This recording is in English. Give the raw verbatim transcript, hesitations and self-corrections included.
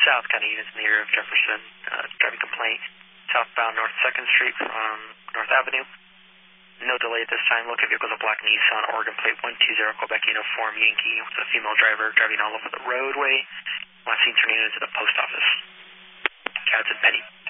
South County units in the area of Jefferson, uh, driving complaint, southbound North second Street from North Avenue. No delay at this time. Located vehicle is a black Nissan, Oregon plate one two zero, Quebec Uniform Yankee, with a female driver driving all over the roadway. Last seen turning into the post office. Gadsden Penny.